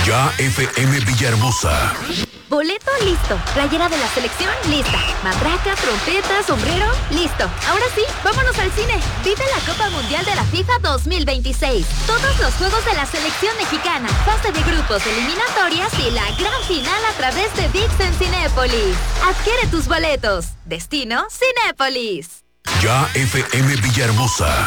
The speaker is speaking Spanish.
Ya FM Villahermosa. Boleto listo. Playera de la selección lista. Matraca, trompeta, sombrero listo. Ahora sí, vámonos al cine. Vive la Copa Mundial de la FIFA 2026. Todos los juegos de la selección mexicana, fase de grupos, eliminatorias y la gran final a través de ViX en Cinépolis. Adquiere tus boletos. Destino Cinépolis. Ya FM Villahermosa.